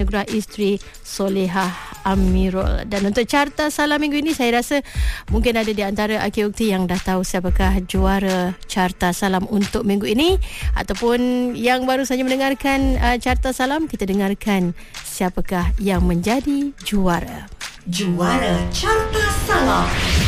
Negara Isteri Solehah Amirul. Dan untuk carta salam minggu ini, saya rasa mungkin ada di antara Akhi Ukti yang dah tahu siapakah juara carta salam untuk minggu ini, ataupun yang baru saja mendengarkan carta salam. Kita dengarkan siapakah yang menjadi juara. Juara carta salam.